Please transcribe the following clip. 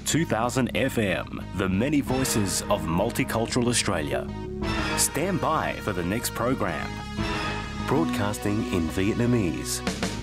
2000 FM, the many voices of multicultural Australia. Stand by for the next program. Broadcasting in Vietnamese.